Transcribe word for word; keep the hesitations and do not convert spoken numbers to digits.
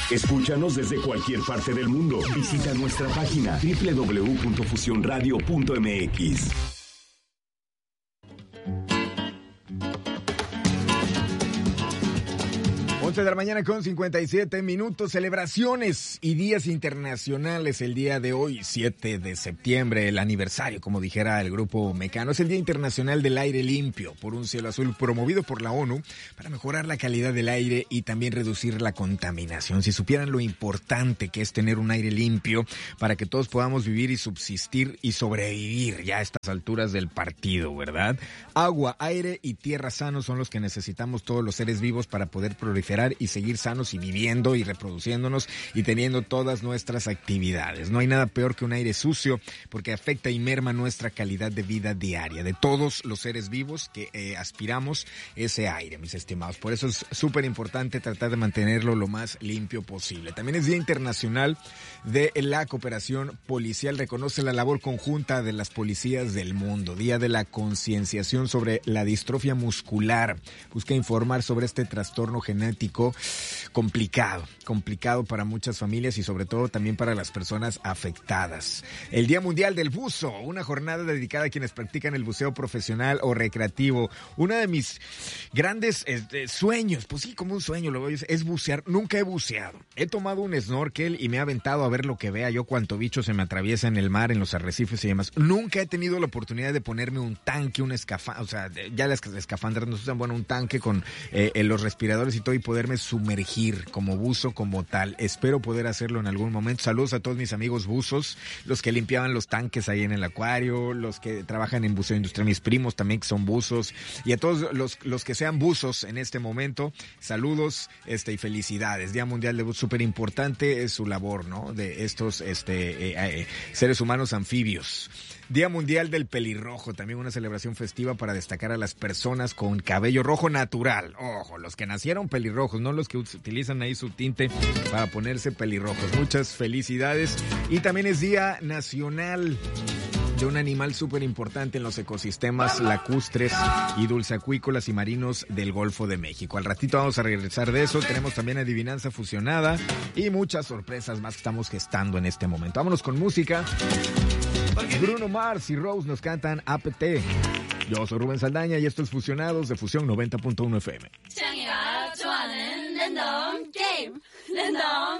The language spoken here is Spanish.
Escúchanos desde cualquier parte del mundo. Visita nuestra página doble u doble u doble u punto fusión radio punto m x. once de la mañana con cincuenta y siete minutos, celebraciones y días internacionales el día de hoy, siete de septiembre, el aniversario, como dijera el grupo Mecano, es el Día Internacional del Aire Limpio por un Cielo Azul, promovido por la ONU para mejorar la calidad del aire y también reducir la contaminación. Si supieran lo importante que es tener un aire limpio para que todos podamos vivir y subsistir y sobrevivir ya a estas alturas del partido, ¿verdad? Agua, aire y tierra sanos son los que necesitamos todos los seres vivos para poder proliferar y seguir sanos y viviendo y reproduciéndonos y teniendo todas nuestras actividades. No hay nada peor que un aire sucio porque afecta y merma nuestra calidad de vida diaria de todos los seres vivos que eh, aspiramos ese aire, mis estimados. Por eso es súper importante tratar de mantenerlo lo más limpio posible. También es Día Internacional de la Cooperación Policial. Reconoce la labor conjunta de las policías del mundo. Día de la concienciación sobre la distrofia muscular. Busca informar sobre este trastorno genético complicado, complicado para muchas familias y sobre todo también para las personas afectadas. El Día Mundial del Buzo, una jornada dedicada a quienes practican el buceo profesional o recreativo. Uno de mis grandes este, sueños, pues sí, como un sueño, lo veo, es bucear. Nunca he buceado. He tomado un snorkel y me he aventado a ver lo que vea yo, cuánto bicho se me atraviesa en el mar, en los arrecifes y demás. Nunca he tenido la oportunidad de ponerme un tanque, un escafandra, o sea, ya las escafandras nos usan, bueno, un tanque con eh, los respiradores y todo y poderme sumergir como buzo como tal. Espero poder hacerlo en algún momento. Saludos a todos mis amigos buzos, los que limpiaban los tanques ahí en el acuario, los que trabajan en buceo industrial, mis primos también que son buzos, y a todos los, los que sean buzos en este momento, saludos este, y felicidades. Día Mundial de Buzo, súper importante es su labor, ¿no? De estos este, eh, eh, seres humanos anfibios. Día Mundial del Pelirrojo, también una celebración festiva para destacar a las personas con cabello rojo natural. Ojo, los que nacieron pelirrojos, no los que utilizan ahí su tinte para ponerse pelirrojos. Muchas felicidades. Y también es Día Nacional de un animal súper importante en los ecosistemas lacustres y dulceacuícolas y marinos del Golfo de México. Al ratito vamos a regresar de eso. Tenemos también adivinanza fusionada y muchas sorpresas más que estamos gestando en este momento. Vámonos con música. Bruno Mars y Rose nos cantan A P T. Yo soy Rubén Saldaña y esto es Fusionados de Fusión noventa punto uno F M.